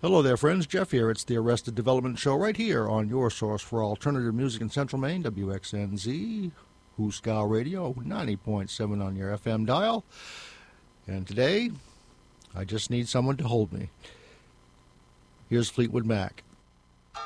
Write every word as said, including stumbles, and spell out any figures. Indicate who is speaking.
Speaker 1: Hello there, friends. Jeff here. It's the Arrested Development Show right here on your source for alternative music in Central Maine, W X N Z, Hooskow Radio, ninety point seven on your F M dial. And today, I just need someone to hold me. Here's Fleetwood Mac.